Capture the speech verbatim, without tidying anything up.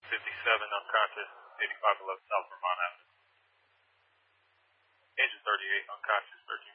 fifty-seven unconscious, eighty-five eleven South Vermont Avenue. Agent thirty-eight unconscious, thirteen